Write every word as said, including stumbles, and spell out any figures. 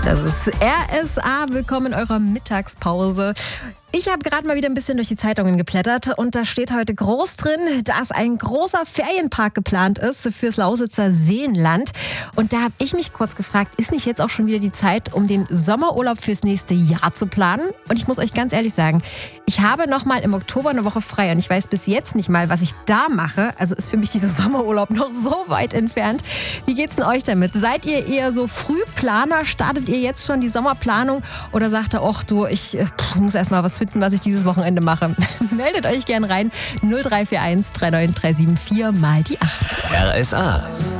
Das ist R S A. Willkommen in eurer Mittagspause. Ich habe gerade mal wieder ein bisschen durch die Zeitungen geblättert und da steht heute groß drin, dass ein großer Ferienpark geplant ist fürs Lausitzer Seenland. Und da habe ich mich kurz gefragt, ist nicht jetzt auch schon wieder die Zeit, um den Sommerurlaub fürs nächste Jahr zu planen? Und ich muss euch ganz ehrlich sagen, ich habe noch mal im Oktober eine Woche frei und ich weiß bis jetzt nicht mal, was ich da mache. Also ist für mich dieser Sommerurlaub noch so weit entfernt. Wie geht's denn euch damit? Seid ihr eher so Frühplaner? Startet ihr jetzt schon die Sommerplanung? Oder sagt ihr, ach du, ich pff, muss erst mal was finden, was ich dieses Wochenende mache? Meldet euch gern rein. null drei vier eins drei neun drei sieben vier mal die acht. R S A.